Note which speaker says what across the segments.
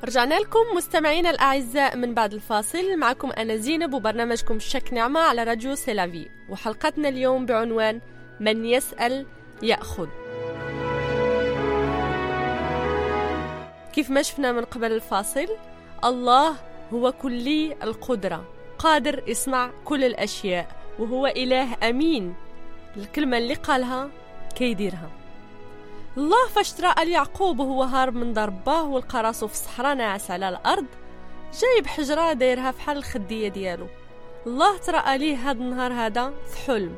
Speaker 1: رجعنا لكم مستمعينا الأعزاء من بعد الفاصل. معكم أنا زينب وبرنامجكم شك نعمة على راديو سيلافي، وحلقتنا اليوم بعنوان من يسأل يأخذ. كيف ما شفنا من قبل الفاصل، الله هو كلي القدرة، قادر يصنع كل الأشياء، وهو إله أمين. الكلمة اللي قالها كيديرها. الله فاش تراءى ليعقوب وهو هارب من ضرباه ولقى راسو في الصحراء ناعس على الأرض، جايب حجرة دايرها في حال الخدية ديالو. الله تراءى ليه هاد النهار هذا في حلم.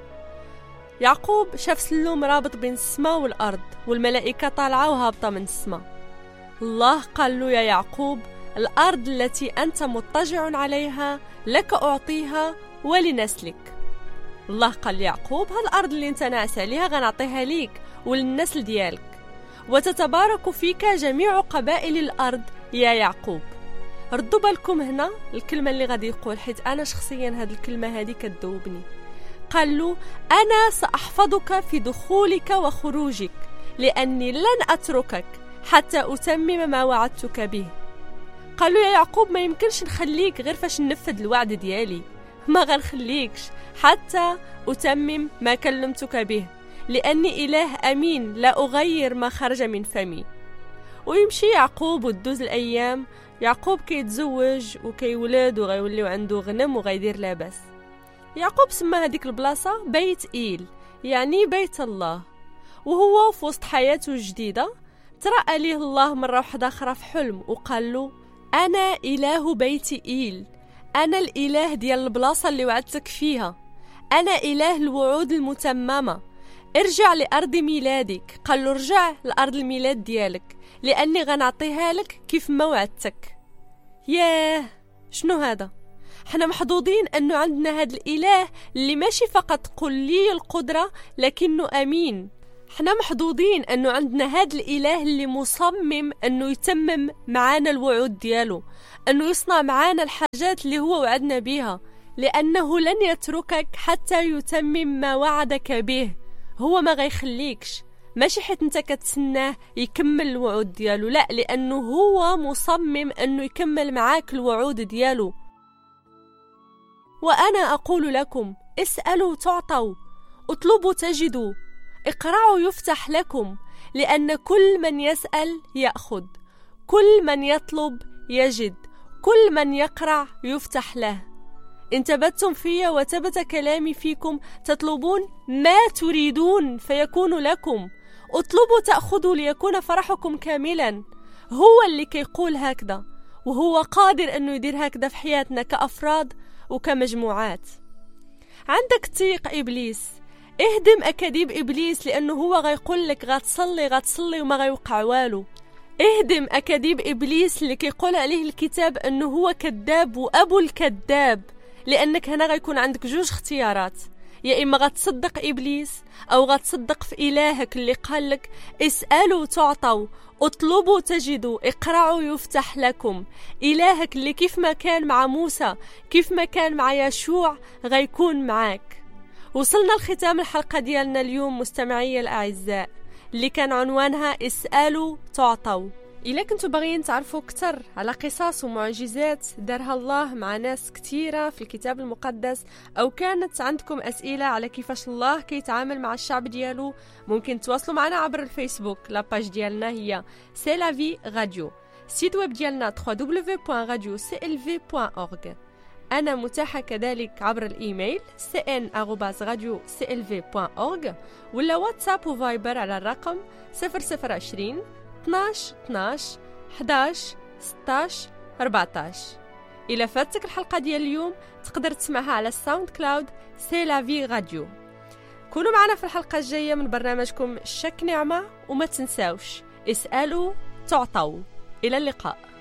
Speaker 1: يعقوب شاف سلوم رابط بين السماء والأرض، والملائكة طالعة وهابطة من السماء. الله قال له: يا يعقوب، الأرض التي أنت مضطجع عليها لك أعطيها ولنسلك. الله قال ليعقوب: هالأرض اللي انت ناعس عليها غنعطيها ليك وللنسل ديالك، وتتبارك فيك جميع قبائل الأرض يا يعقوب. ردوا بالكم هنا الكلمة اللي غادي يقول، حيت أنا شخصيا هاد الكلمة هادي كتذوبني. قال له: أنا سأحفظك في دخولك وخروجك، لأني لن أتركك حتى أتمم ما وعدتك به. قال له: يا يعقوب، ما يمكنش نخليك غير فاش ننفذ الوعد ديالي، ما غنخليكش حتى أتمم ما كلمتك به، لأني إله أمين لا أغير ما خرج من فمي. ويمشي يعقوب وتدوز الأيام. يعقوب كيتزوج وكيولد وغيوليو عنده غنم وغيدير لاباس. يعقوب سمى هذيك البلاصة بيت إيل، يعني بيت الله. وهو في وسط حياته الجديدة ترأى ليه الله مرة واحدة أخرى في حلم وقال له: أنا إله بيت إيل، أنا الإله ديال البلاصة اللي وعدتك فيها، أنا إله الوعود المتممة. ارجع لأرض ميلادك. قال له: رجع لأرض الميلاد ديالك، لأني غنعطيها لك كيف ما وعدتك. ياه، شنو هذا؟ حنا محظوظين أنه عندنا هذا الإله اللي ماشي فقط كلي القدرة لكنه أمين. حنا محظوظين أنه عندنا هذا الإله اللي مصمم أنه يتمم معانا الوعود ديالو، أنه يصنع معانا الحاجات اللي هو وعدنا بيها، لأنه لن يتركك حتى يتمم ما وعدك به. هو ما غيخليكش، ماشي حيت انت كتسناه يكمل الوعود ديالو، لا، لأنه هو مصمم أنه يكمل معاك الوعود ديالو. وأنا أقول لكم: اسألوا تعطوا، اطلبوا تجدوا، اقرعوا يفتح لكم، لأن كل من يسأل يأخذ، كل من يطلب يجد، كل من يقرع يفتح له. إن تبتم في وتبت كلامي فيكم تطلبون ما تريدون فيكون لكم، اطلبوا تأخذوا ليكون فرحكم كاملا. هو اللي كيقول هكذا، وهو قادر أنه يدير هكذا في حياتنا كأفراد وكمجموعات. عندك تيق إبليس، اهدم أكاذيب إبليس، لأنه هو غيقول لك غتصلي وما غيوقع والو. اهدم أكاذيب إبليس اللي كيقول عليه الكتاب أنه هو كذاب وأبو الكذاب، لأنك هنا غيكون عندك جوج اختيارات: يا إما غتصدق إبليس أو غتصدق في إلهك اللي قال لك: اسألوا تعطوا، اطلبوا تجدوا، اقرعوا يفتح لكم. إلهك اللي كيف ما كان مع موسى، كيف ما كان مع يشوع، غيكون معاك. وصلنا لختام الحلقة ديالنا اليوم مستمعي الأعزاء، اللي كان عنوانها اسألوا تعطوا. إلا كنتوا باغيين تعرفوا أكثر على قصص ومعجزات دارها الله مع ناس كثيرة في الكتاب المقدس، أو كانت عندكم أسئلة على كيفاش الله كيتعامل مع الشعب ديالو، ممكن تواصلوا معنا عبر الفيسبوك. لاباج ديالنا هي سي لا في راديو، سيت ويب ديالنا www.radioclv.org. أنا متاحة كذلك عبر الإيميل cn@radio.clv.org، ولا واتساب وفايبر على الرقم 0020 12 12 11 16 14. إلا فاتك الحلقة ديال اليوم تقدر تسمعها على الساوند كلاود سي لا في راديو. كونوا معنا في الحلقة الجاية من برنامجكم شك نعمة، وما تنساوش اسألوا تعطوا. إلى اللقاء.